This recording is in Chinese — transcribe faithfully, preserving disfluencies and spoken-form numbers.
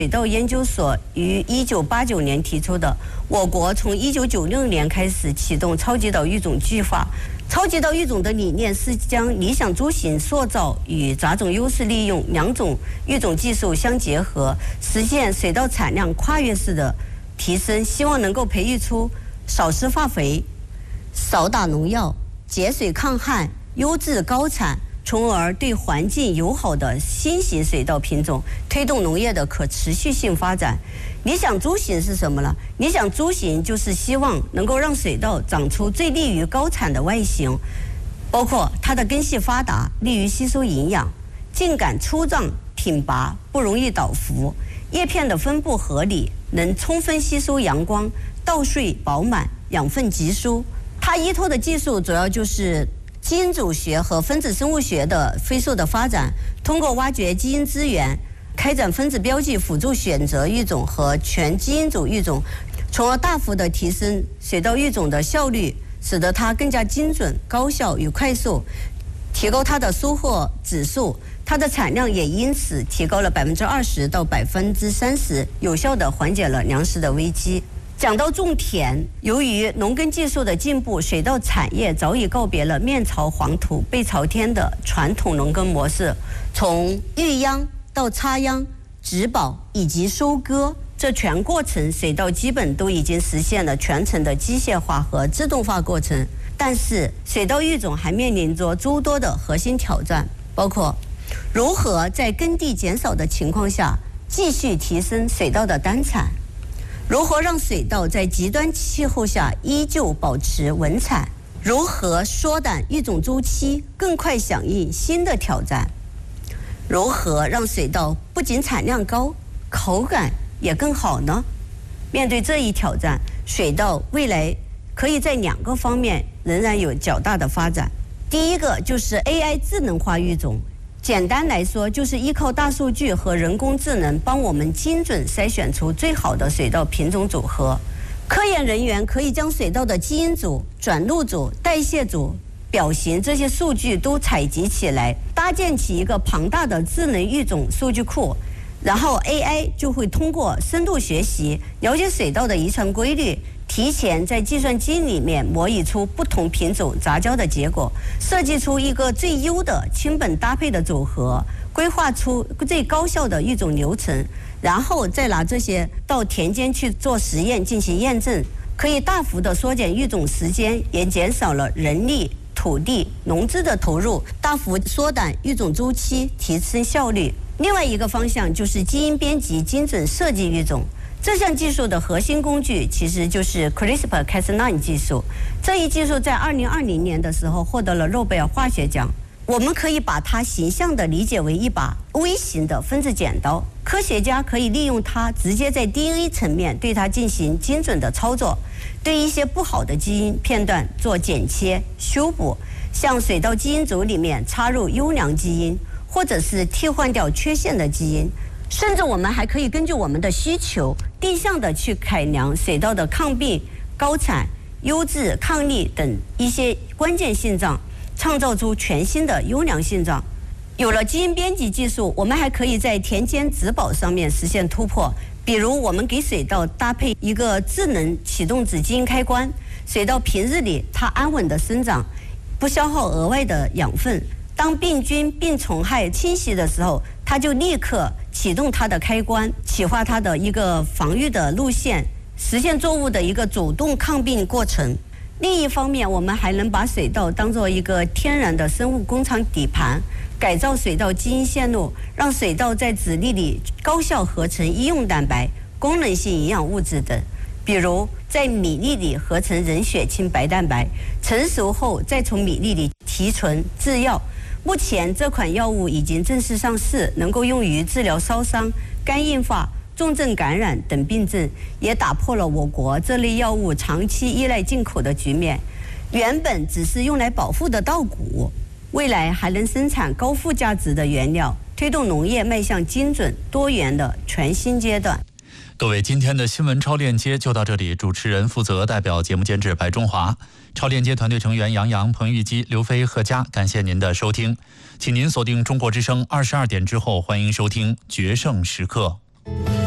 水稻研究所于一九八九年提出的，我国从一九九六年开始启动超级岛育种计划。超级岛育种的理念是将理想株型塑造与杂种优势利用两种育种技术相结合，实现水稻产量跨越式的提升，希望能够培育出少施化肥、少打农药、节水抗旱、优质高产，从而对环境友好的新型水稻品种，推动农业的可持续性发展。理想株型是什么呢？理想株型就是希望能够让水稻长出最利于高产的外形，包括它的根系发达，利于吸收营养，茎秆粗壮挺拔，不容易倒伏，叶片的分布合理，能充分吸收阳光，稻穗饱满，养分集疏。它依托的技术主要就是基因组学和分子生物学的飞速的发展，通过挖掘基因资源，开展分子标记辅助选择育种和全基因组育种，从而大幅的提升水稻育种的效率，使得它更加精准、高效与快速，提高它的收获指数，它的产量也因此提高了百分之二十到百分之三十，有效的缓解了粮食的危机。讲到种田，由于农耕技术的进步，水稻产业早已告别了面朝黄土背朝天的传统农耕模式，从育秧到插秧、植保以及收割，这全过程水稻基本都已经实现了全程的机械化和自动化过程。但是水稻育种还面临着诸多的核心挑战，包括如何在耕地减少的情况下继续提升水稻的单产，如何让水稻在极端气候下依旧保持稳产，如何缩短育种周期，更快响应新的挑战，如何让水稻不仅产量高，口感也更好呢？面对这一挑战，水稻未来可以在两个方面仍然有较大的发展。第一个就是 A I 智能化育种，简单来说就是依靠大数据和人工智能帮我们精准筛选出最好的水稻品种组合。科研人员可以将水稻的基因组、转录组、代谢组、表型这些数据都采集起来，搭建起一个庞大的智能育种数据库，然后 A I 就会通过深度学习了解水稻的遗传规律，提前在计算机里面模拟出不同品种杂交的结果，设计出一个最优的亲本搭配的组合，规划出最高效的育种流程，然后再拿这些到田间去做实验进行验证，可以大幅的缩减育种时间，也减少了人力、土地、农资的投入，大幅缩短育种周期，提升效率。另外一个方向就是基因编辑精准设计育种，这项技术的核心工具其实就是 CRISPR Cas 九 技术。这一技术在二零二零年的时候获得了诺贝尔化学奖。我们可以把它形象地理解为一把微型的分子剪刀，科学家可以利用它直接在 D N A 层面对它进行精准的操作，对一些不好的基因片段做剪切修补，像水稻基因组里面插入优良基因，或者是替换掉缺陷的基因，甚至我们还可以根据我们的需求定向的去改良水稻的抗病、高产、优质、抗力等一些关键性状，创造出全新的优良性状。有了基因编辑技术，我们还可以在田间植保上面实现突破。比如我们给水稻搭配一个智能启动子基因开关，水稻平日里它安稳的生长，不消耗额外的养分。当病菌、病虫害侵袭的时候，它就立刻启动它的开关，启发它的一个防御的路线，实现作物的一个主动抗病过程。另一方面，我们还能把水稻当作一个天然的生物工厂底盘，改造水稻基因线路，让水稻在籽粒里高效合成医用蛋白、功能性营养物质等，比如在米粒里合成人血清白蛋白，成熟后再从米粒里提纯制药。目前这款药物已经正式上市，能够用于治疗烧伤、肝硬化、重症感染等病症，也打破了我国这类药物长期依赖进口的局面。原本只是用来保护的稻谷，未来还能生产高附加值的原料，推动农业迈向精准多元的全新阶段。 各位，今天的新闻超链接就到这里。主持人负责，代表节目监制白中华，超链接团队成员杨洋、彭玉基、刘飞、贺佳，感谢您的收听，请您锁定中国之声二十二点之后，欢迎收听决胜时刻。